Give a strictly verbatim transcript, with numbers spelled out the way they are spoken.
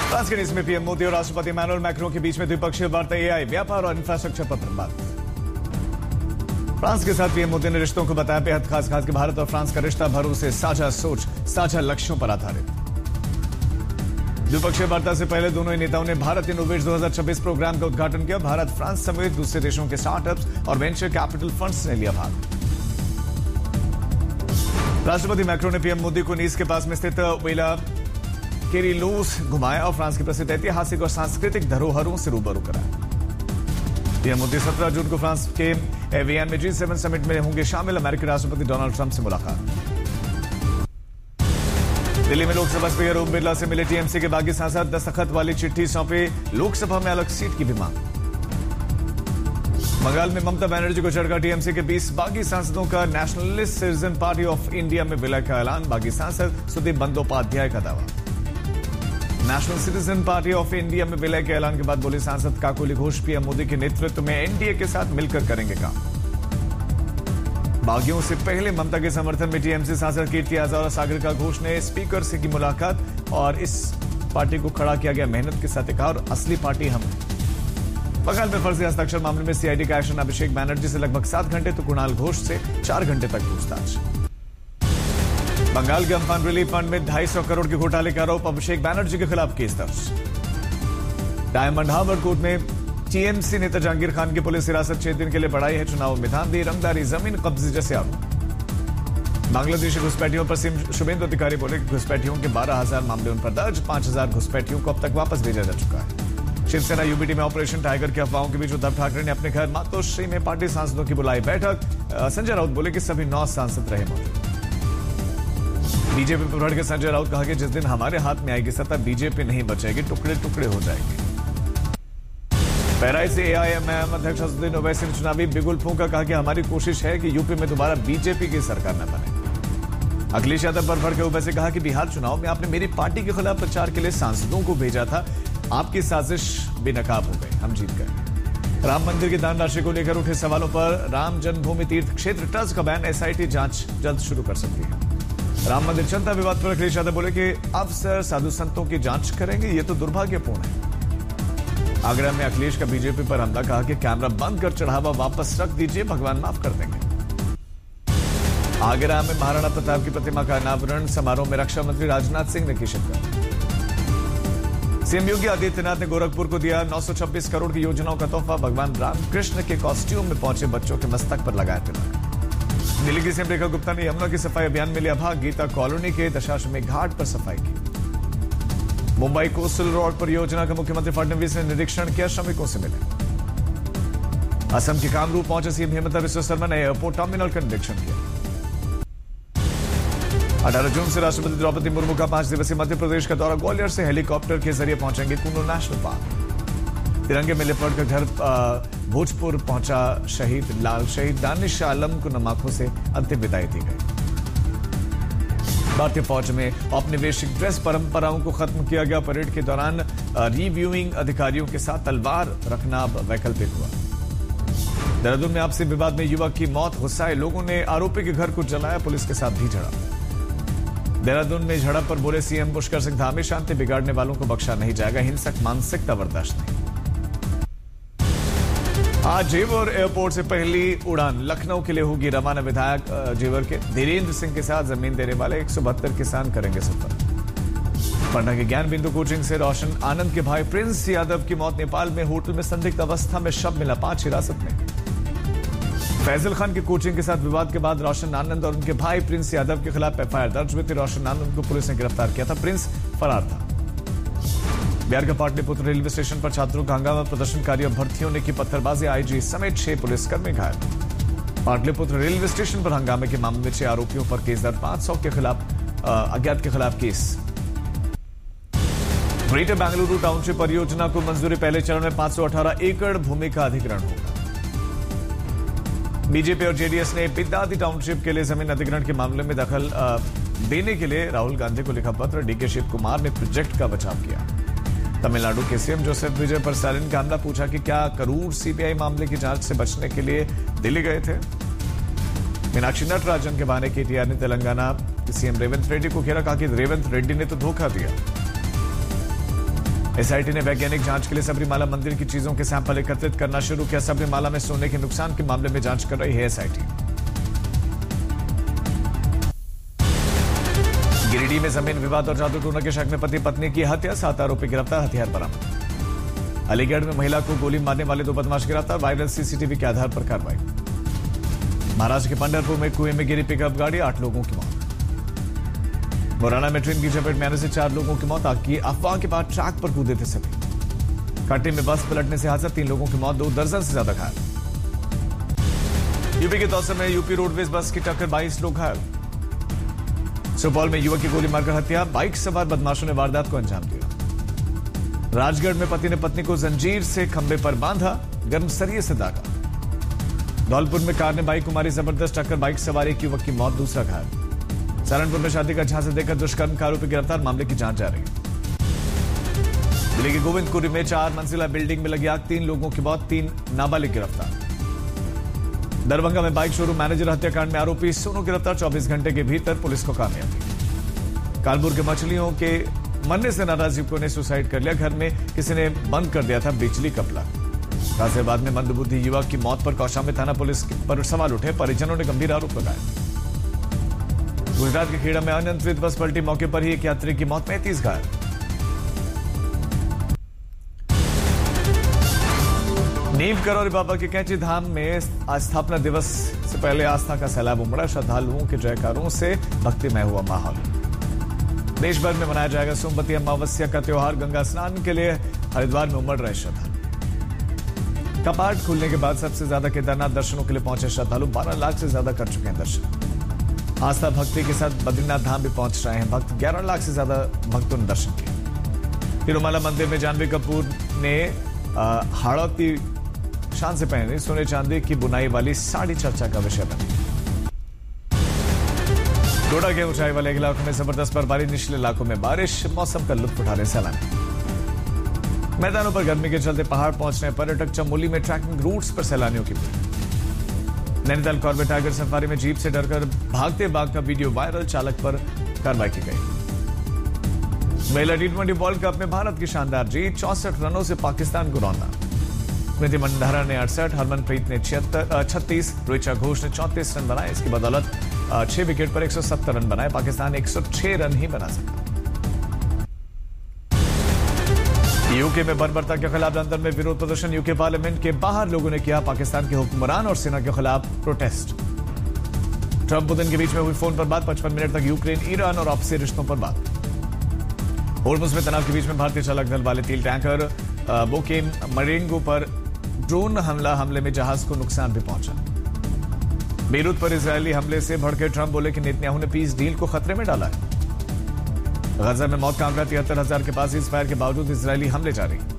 France के नीस में PM Modi और राष्ट्रपति इमैनुअल मैक्रों के बीच में द्विपक्षीय वार्ता एआई, व्यापार और इंफ्रास्ट्रक्चर पर बात। फ्रांस के साथ पीएम मोदी ने रिश्तों को बताया बेहद खास, खास कि भारत और फ्रांस का रिश्ता भरोसे, साझा सोच, साझा लक्ष्यों पर आधारित। द्विपक्षीय वार्ता से पहले दोनों ही नेताओं ने भारत इनोवेट्स दो हज़ार छब्बीस प्रोग्राम का उद्घाटन किया। भारत, फ्रांस समेत दूसरे देशों के स्टार्टअप्स और वेंचर कैपिटल फंड्स ने लिया भाग। राष्ट्रपति मैक्रों ने पीएम मोदी को नीस के पास में स्थित विला केरिलोस घुमाया और फ्रांस की प्रसिद्ध ऐतिहासिक और सांस्कृतिक धरोहरों से रूबरू कराया। पीएम मोदी सत्रह जून को फ्रांस के एवियन में जी सेवन समिट में होंगे शामिल। अमेरिकी राष्ट्रपति डोनाल्ड ट्रंप से मुलाकात। दिल्ली में लोकसभा स्पीकर ओम बिरला से मिले टीएमसी के बागी सांसद, दस्तखत वाली चिट्ठी सौंपे, लोकसभा में अलग सीट की भी मांग। बंगाल में ममता बनर्जी को चढ़का टीएमसी के बीस बागी सांसदों का nationalist citizen party of India में विलय का ऐलान। बागी सांसद सुदीप बंदोपाध्याय का दावा। National citizen party of India में विलय के ऐलान के बाद बोले सांसद काकोली घोष, पीएम मोदी के नेतृत्व में एनडीए के साथ मिलकर करेंगे काम। बागियों से पहले ममता के समर्थन में टीएमसी सांसद कीर्ति आजाद और सागरिका घोष ने स्पीकर से की मुलाकात और इस पार्टी को खड़ा किया गया मेहनत के साथ, कहा और असली पार्टी हम। बंगाल में फर्जी हस्ताक्षर मामले में सीआईडी का एक्शन। अभिषेक बैनर्जी से लगभग सात घंटे तो कुणाल घोष से चार घंटे तक पूछताछ। बंगाल के अम्फान रिलीफ फंड में ढाई सौ करोड़ के घोटाले का आरोप, अभिषेक बैनर्जी के खिलाफ केस दर्ज। डायमंड हार्बर कोर्ट में टीएमसी नेता जहांगीर खान की पुलिस हिरासत छह दिन के लिए बढ़ाई है। चुनाव में धांधली, रंगदारी, जमीन कब्जे जैसे आरोप। बांग्लादेशी घुसपैठियों पर सीएम शुभेंदु अधिकारी बोले कि घुसपैठियों के बारह हजार मामले उन पर दर्ज, पांच हजार घुसपैठियों को अब तक वापस भेजा जा चुका है। शिवसेना यूबीटी में ऑपरेशन टाइगर की अफवाहों के बीच उद्धव ठाकरे ने अपने घर मातोश्री में पार्टी सांसदों की बुलाई बैठक। संजय राउत बोले कि सभी नौ सांसद रहे मौजूद। बीजेपी पर भड़के संजय राउत, कहा कि जिस दिन हमारे हाथ में आएगी सत्ता, बीजेपी नहीं बचेगी, टुकड़े टुकड़े हो जाएंगे। बहराइच से एआईएमआईएम अध्यक्ष असदुद्दीन ओवैसी ने चुनावी बिगुल फूंका, कहा कि हमारी कोशिश है कि यूपी में दोबारा बीजेपी की सरकार न बने। अखिलेश यादव पर भड़के ओवैसी, कहा कि बिहार चुनाव में आपने मेरी पार्टी के खिलाफ प्रचार के लिए सांसदों को भेजा था, आपकी साजिश बेनकाब हो गई, हम जीत गए। राम मंदिर की दान राशि को लेकर उठे सवालों पर राम जन्मभूमि तीर्थ क्षेत्र ट्रस्ट का बयान, एसआईटी जांच जल्द शुरू कर सकती है। राम मंदिर जनता विवाद पर अखिलेश यादव बोले कि अफसर साधु संतों की जांच करेंगे, ये तो दुर्भाग्यपूर्ण है। आगरा में अखिलेश का बीजेपी पर हमला, कहा कि कैमरा बंद कर चढ़ावा वापस रख दीजिए, भगवान माफ कर देंगे। आगरा में महाराणा प्रताप की प्रतिमा का अनावरण समारोह में रक्षा मंत्री राजनाथ सिंह ने की शिरकत। सीएम योगी आदित्यनाथ ने गोरखपुर को दिया नौ सौ छब्बीस करोड़ की योजनाओं का तोहफा। भगवान रामकृष्ण के कॉस्ट्यूम में पहुंचे बच्चों के मस्तक पर लगाए तिलक। दिल्ली की सीएम रेखा गुप्ता ने यमुना की सफाई अभियान में लिया भाग। गीता कॉलोनी के दशाश्वमेध घाट पर सफाई की। मुंबई कोस्टल रोड परियोजना का मुख्यमंत्री फडणवीस ने निरीक्षण किया, श्रमिकों से मिले। असम के कामरूप पहुंचे सीएम हेमंत बिस्वा शर्मा ने एयरपोर्ट टर्मिनल का निरीक्षण किया। अठारह जून से राष्ट्रपति द्रौपदी मुर्मू का पांच दिवसीय मध्य प्रदेश का दौरा। ग्वालियर से हेलीकॉप्टर के जरिए पहुंचेंगे कुल्लू नेशनल पार्क। तिरंगे में लिपट कर घर भोजपुर पहुंचा शहीद लाल शहीद दानिश आलम को नमाखों से अंतिम विदाई दी गई। भारतीय फौज में औपनिवेशिक ड्रेस परंपराओं को खत्म किया गया। परेड के दौरान रिव्यूइंग अधिकारियों के साथ तलवार रखना अब वैकल्पिक हुआ। देहरादून में आपसी विवाद में युवक की मौत, गुस्साए लोगों ने आरोपी के घर को जलाया, पुलिस के साथ भी झड़प। देहरादून में झड़प पर बोले सीएम पुष्कर सिंह धामी, शांति बिगाड़ने वालों को बख्शा नहीं जाएगा, हिंसक मानसिकता बर्दाश्त नहीं। आज जेवर एयरपोर्ट से पहली उड़ान लखनऊ के लिए होगी रवाना। विधायक जेवर के धीरेन्द्र सिंह के साथ जमीन देने वाले एक सौ बहत्तर किसान करेंगे सफर। पटना के ज्ञान बिंदु कोचिंग से रोशन आनंद के भाई प्रिंस यादव की मौत। नेपाल में होटल में संदिग्ध अवस्था में शव मिला, पांच हिरासत में। फैजल खान की कोचिंग के साथ विवाद के बाद रोशन आनंद और उनके भाई प्रिंस यादव के खिलाफ एफआईआर दर्ज हुई थी। रोशन आनंद को पुलिस ने गिरफ्तार किया था, प्रिंस फरार था। बिहार के पाटलिपुत्र रेलवे स्टेशन पर छात्रों का हंगामा, प्रदर्शनकारी अभ्यर्थियों ने की पत्थरबाजी, आईजी समेत छह पुलिसकर्मी घायल। पाटलिपुत्र रेलवे स्टेशन पर हंगामे के मामले में छह आरोपियों पर केस दर्ज, पांच सौ के खिलाफ अज्ञात के खिलाफ केस। ग्रेटर बेंगलुरु टाउनशिप परियोजना को मंजूरी, पहले चरण में पांच सौ अठारह एकड़ भूमि का अधिग्रहण होगा। बीजेपी और जेडीएस ने बिद्दादी टाउनशिप के लिए जमीन अधिग्रहण के मामले में दखल देने के लिए राहुल गांधी को लिखा पत्र। डीके शिव कुमार ने प्रोजेक्ट का बचाव किया। तमिलनाडु के सीएम जोसेफ विजय पर स्टालिन का हमला, पूछा कि क्या करूर सीबीआई मामले की जांच से बचने के लिए दिल्ली गए थे। मीनाक्षी नटराजन के बहाने केटीआर ने तेलंगाना सीएम रेवंत रेड्डी को घेरा, कहा कि रेवंत रेड्डी ने तो धोखा दिया। एसआईटी ने वैज्ञानिक जांच के लिए सबरीमाला मंदिर की चीजों के सैंपल एकत्रित करना शुरू किया। सबरीमाला में सोने के नुकसान के मामले में जांच कर रही है एसआईटी। गिरिडीह में जमीन विवाद और जादू टोना के शक में पति पत्नी की हत्या, सात आरोपी गिरफ्तार, हथियार बरामद। अलीगढ़ में महिला को गोली मारने वाले दो बदमाश गिरफ्तार, वायरल सीसीटीवी के आधार पर कार्रवाई। महाराष्ट्र के पंढरपुर में कुएं में गिरी पिकअप गाड़ी, आठ लोगों की मौत। मुरैना में ट्रेन की चपेट में आने से चार लोगों की मौत, आग की अफवाह के बाद ट्रैक पर कूदे थे सभी। कांटी में बस पलटने से हादसा, तीन लोगों की मौत, दो दर्जन से ज्यादा घायल। यूपी के दौसा में यूपी रोडवेज बस की टक्कर, बाईस लोग घायल। सुपौल में युवक की गोली मारकर हत्या, बाइक सवार बदमाशों ने वारदात को अंजाम दिया। राजगढ़ में पति ने पत्नी को जंजीर से खंबे पर बांधा, गर्म सरिये से दागा। धौलपुर में कार ने बाइक को मारी जबरदस्त टक्कर, बाइक सवार एक युवक की मौत, दूसरा घायल। सहारनपुर में शादी का झांसा देकर दुष्कर्म का आरोपी गिरफ्तार, मामले की जांच जारी। दिल्ली के गोविंदपुरी में चार मंजिला बिल्डिंग में लगी आग, तीन लोगों की मौत, तीन नाबालिग गिरफ्तार। दरभंगा में बाइक शोरूम मैनेजर हत्याकांड में आरोपी सोनू गिरफ्तार, चौबीस घंटे के भीतर पुलिस को कामयाबी। कानपुर के मछलियों के मरने से नाराज युवकों ने सुसाइड कर लिया, घर में किसी ने बंद कर दिया था बिजली का प्लग। गाजियाबाद में मंदबुद्धि युवक की मौत पर कौशाम्बी थाना पुलिस पर सवाल उठे, परिजनों ने गंभीर आरोप लगाए। गुजरात के खेड़ा में अनियंत्रित बस पलटी, मौके पर ही एक यात्री की मौत, पैंतीस घायल। नीम करौरी बाबा के कैंची धाम में स्थापना दिवस से पहले आस्था का सैलाब उमड़ा, श्रद्धालुओं के जयकारों से भक्तिमय हुआ माहौल। देश भर में मनाया जाएगा सोमवती अमावस्या का त्योहार, गंगा स्नान के लिए हरिद्वार में उमड़ रहे श्रद्धालु। कपाट खुलने के बाद सबसे ज्यादा केदारनाथ दर्शनों के लिए पहुंचे श्रद्धालु, बारह लाख से ज्यादा कर चुके हैं दर्शन। आस्था भक्ति के साथ बद्रीनाथ धाम भी पहुंच रहे हैं भक्त, ग्यारह लाख से ज्यादा भक्तों ने दर्शन किए। तिरुमला मंदिर में जानवी कपूर ने हाड़ौती शान से पहनी सोने चांदी की बुनाई वाली साड़ी चर्चा का विषय बनी। डोडा के ऊंचाई वाले इलाकों में जबरदस्त बर्फबारी, निचले इलाकों में बारिश, मौसम का लुत्फ उठा रहे सैलानी। मैदानों पर गर्मी के चलते पहाड़ पहुंच रहे पर्यटक, चमोली में ट्रैकिंग रूट्स पर सैलानियों की भीड़। नैनीताल कॉर्बेट टाइगर सफारी में जीप से डरकर भागते बाघ का वीडियो वायरल, चालक पर कार्रवाई की गई। महिला टी ट्वेंटी वर्ल्ड कप में भारत की शानदार जीत, चौसठ रनों से पाकिस्तान को रौंदा। स्मृति मंधाना ने अड़सठ, हरमनप्रीत ने छिहत्तर छत्तीस, ऋचा घोष ने चौंतीस रन बनाए। इसकी बदौलत छह विकेट पर एक सौ सत्तर रन बनाए, पाकिस्तान एक सौ छह रन ही बना सका। यूके में बर्बरता के खिलाफ लंदन में विरोध प्रदर्शन, यूके पार्लियामेंट के बाहर लोगों ने किया पाकिस्तान के हुक्मरान और सेना के खिलाफ प्रोटेस्ट। ट्रंप पुतिन के बीच में हुई फोन पर बात, पचपन मिनट तक यूक्रेन, ईरान और आपसी रिश्तों पर बात। होर्मुज में तनाव के बीच में भारतीय चालक दल वाले तेल टैंकर बोकेम मरेंगो पर ड्रोन हमला, हमले में जहाज को नुकसान भी पहुंचा। बेरूत पर इजरायली हमले से भड़के ट्रंप, बोले कि नेतन्याहू ने पीस डील को खतरे में डाला है। गजा में मौत का आंकड़ा तिहत्तर हजार के पास, इस फायर के बावजूद इजरायली हमले जारी।